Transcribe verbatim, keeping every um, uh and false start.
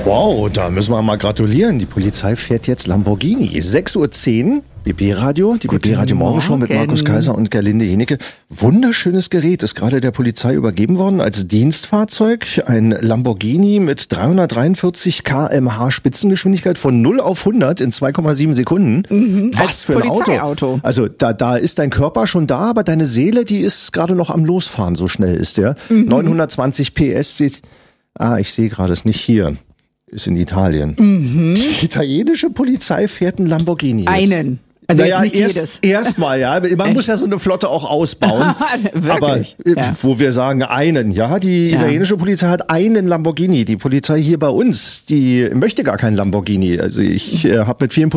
Wow, da müssen wir mal gratulieren. Die Polizei fährt jetzt Lamborghini. sechs Uhr zehn, B B-Radio, die B B-Radio-Morgenshow mit Markus Kaiser und Gerlinde Jenecke. Wunderschönes Gerät, ist gerade der Polizei übergeben worden als Dienstfahrzeug. Ein Lamborghini mit dreihundertdreiundvierzig Kilometer pro Stunde Spitzengeschwindigkeit von null auf hundert in zwei Komma sieben Sekunden. Mhm, Was für ein Auto. Also da, da ist dein Körper schon da, aber deine Seele, die ist gerade noch am Losfahren, so schnell ist der. Mhm. neunhundertzwanzig P S steht, ah, ich sehe gerade, ist nicht hier. Ist in Italien. Mhm. Die italienische Polizei fährt einen Lamborghini jetzt. Einen. Also naja, jetzt nicht erst, jedes. Erstmal, ja. Man Echt? muss ja so eine Flotte auch ausbauen. Wirklich? Aber Ja. wo wir sagen einen, ja, die Ja. italienische Polizei hat einen Lamborghini. Die Polizei hier bei uns, die möchte gar keinen Lamborghini. Also ich äh, habe mit vielen Polizisten